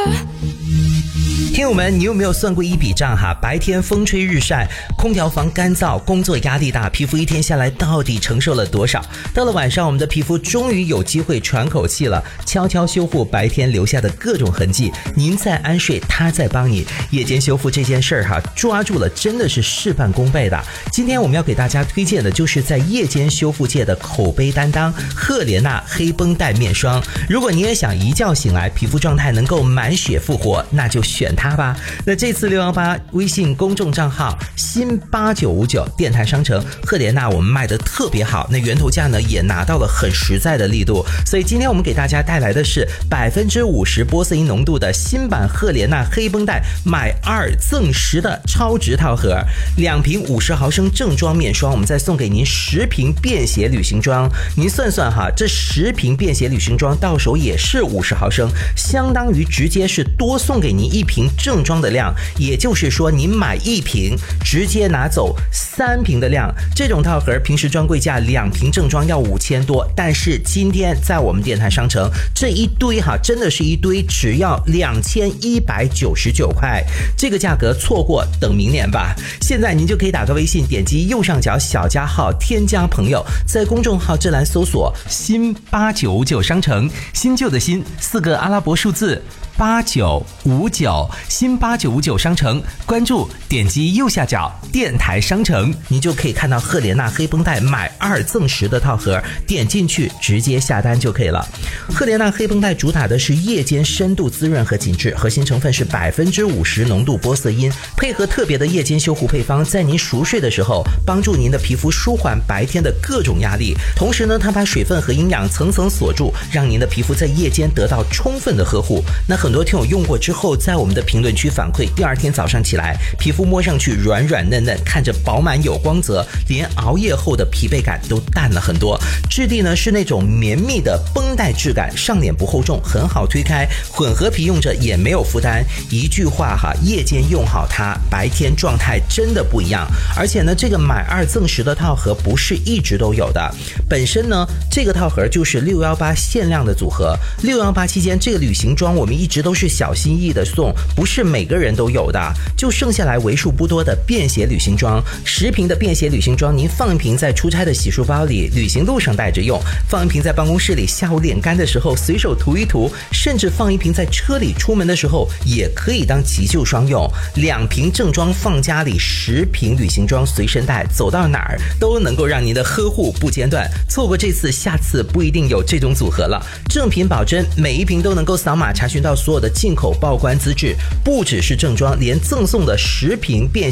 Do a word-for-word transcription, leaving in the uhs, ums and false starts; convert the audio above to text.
听友们，你有没有算过一笔账哈？白天风吹日晒，空调房干燥，工作压力大，皮肤一天下来到底承受了多少？到了晚上，我们的皮肤终于有机会喘口气了，悄悄修复白天留下的各种痕迹。您在安睡，他在帮你。夜间修复这件事儿哈，抓住了真的是事半功倍的。今天我们要给大家推荐的就是在夜间修复界的口碑担当——赫莲娜黑绷带面霜。如果你也想一觉醒来皮肤状态能够满血复活，那就选它吧。那这次六一八微信公众账号新八九五九电台商城赫莲娜我们卖的特别好，那源头价呢也拿到了很实在的力度，所以今天我们给大家带来的是百分之五十玻色因浓度的新版赫莲娜黑绷带买二赠十的超值套盒，两瓶五十毫升正装面霜，我们再送给您十瓶便携旅行装。您算算哈，这十瓶便携旅行装到手也是五十毫升，相当于直接是多送给您一瓶正装的量，也就是说您买一瓶直接拿走三瓶的量。这种套盒平时专柜价两瓶正装要五千多，但是今天在我们电台商城这一堆哈，真的是一堆，只要两千一百九十九块，这个价格错过等明年吧。现在您就可以打个微信，点击右上角小加号添加朋友，在公众号这栏搜索新八九五九商城，新旧的新四个阿拉伯数字八九五九，新八九五九商城，关注点击右下角电台商城，你就可以看到赫莲娜黑绷带买二赠十的套盒，点进去直接下单就可以了。赫莲娜黑绷带主打的是夜间深度滋润和紧致，核心成分是百分之五十浓度玻色因，配合特别的夜间修护配方，在您熟睡的时候帮助您的皮肤舒缓白天的各种压力，同时呢它把水分和营养层层锁住，让您的皮肤在夜间得到充分的呵护。那很多听友用过之后在我们的评论区反馈，第二天早上起来皮肤摸上去软软嫩嫩，看着饱满有光泽，连熬夜后的疲惫感都淡了很多。质地呢是那种绵密的绷带质感，上脸不厚重，很好推开，混合皮用着也没有负担。一句话哈，夜间用好它，白天状态真的不一样。而且呢这个买二赠十的套盒不是一直都有的，本身呢这个套盒就是六一八限量的组合。六一八期间这个旅行装我们一直都是小心翼翼的送，不是每个人都有的，就剩下来为数不多的便携旅行装。十瓶的便携旅行装，您放一瓶在出差的洗漱包里，旅行路上带着用，放一瓶在办公室里下午脸干的时候随手涂一涂，甚至放一瓶在车里出门的时候也可以当急救霜用。两瓶正装放家里，十瓶旅行装随身带，走到哪儿都能够让您的呵护不间断。错过这次，下次不一定有这种组合了。正品保真，每一瓶都能够扫码查询到所有的进口报关资质，不只是正装，连赠送的十瓶便